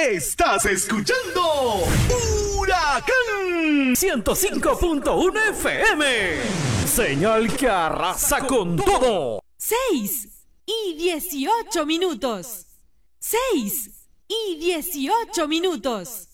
Estás escuchando Huracán 105.1 FM. Señal que arrasa con todo. 6:18. 6:18.